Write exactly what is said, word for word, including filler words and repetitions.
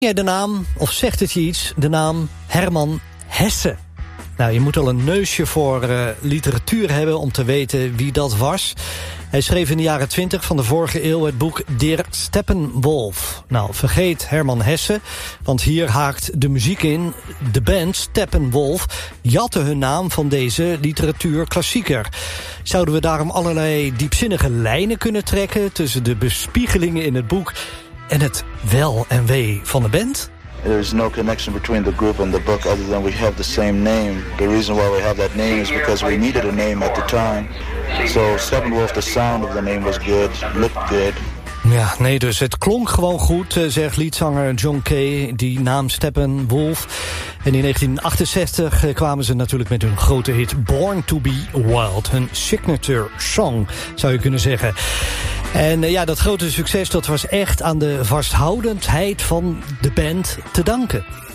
Ja, de naam, of zegt het je iets, de naam Herman Hesse. Nou, je moet al een neusje voor uh, literatuur hebben om te weten wie dat was. Hij schreef in de jaren twintig van de vorige eeuw het boek Der Steppenwolf. Nou, vergeet Herman Hesse, want hier haakt de muziek in. De band Steppenwolf jatte hun naam van deze literatuurklassieker. Zouden we daarom allerlei diepzinnige lijnen kunnen trekken tussen de bespiegelingen in het boek en het wel en wee van de band? There is no connection between the group and the book other than we have the same name. The reason why we have that name is because we needed a name at the time. So Steppenwolf, the sound of the name was good, looked good. Ja, nee, dus het klonk gewoon goed, zegt liedzanger John Kay, die naam Steppenwolf. En in negentien achtenzestig kwamen ze natuurlijk met hun grote hit Born to be Wild. Hun signature song, zou je kunnen zeggen. En ja, dat grote succes dat was echt aan de vasthoudendheid van de band te danken.